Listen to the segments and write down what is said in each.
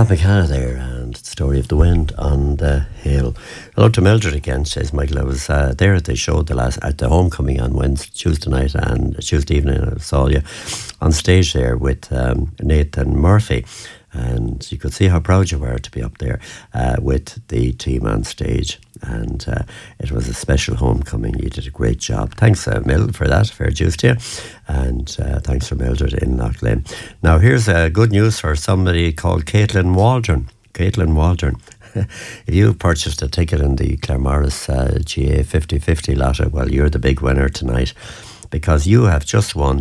Pat McCann there and the story of the wind on the hill. Hello to Mildred again, says Michael. I was there at the show at the homecoming on Tuesday night and Tuesday evening. I saw you on stage there with Nathan Murphy. And you could see how proud you were to be up there with the team on stage. And it was a special homecoming. You did a great job. Thanks, Mil, for that. Fair dues to you. And thanks for Mildred in Loughlin. Now, here's good news for somebody called Caitlin Waldron. Caitlin Waldron. If you purchased a ticket in the Claremorris GA 50/50 lotto, well, you're the big winner tonight, because you have just won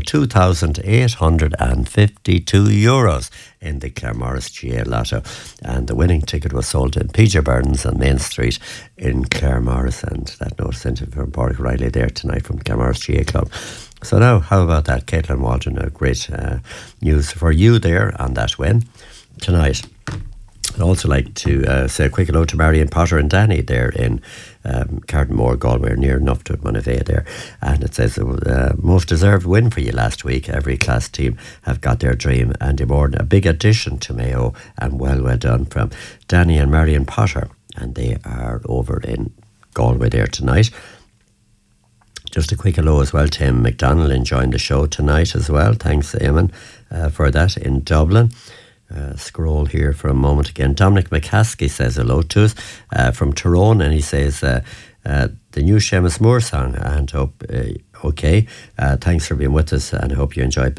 €2,852 in the Claremorris GA Lotto. And the winning ticket was sold in PJ Burns on Main Street in Claremorris. And that notice sent from Pádraig Riley there tonight from Claremorris GA Club. So now, how about that, Caitlin Waldron? A great news for you there on that win tonight. I'd also like to say a quick hello to Marion Potter and Danny there in Cardenmore, Galway, near enough to Monivea there. And it says, most deserved win for you last week. Every class team have got their dream, and you're more than a big addition to Mayo, and well done from Danny and Marion Potter. And they are over in Galway there tonight. Just a quick hello as well to Tim McDonald enjoying the show tonight as well. Thanks, Eamon, for that in Dublin. Scroll here for a moment again. Dominic McCaskey says hello to us from Tyrone, and he says the new Seamus Moore song, and hope okay. Thanks for being with us, and I hope you enjoy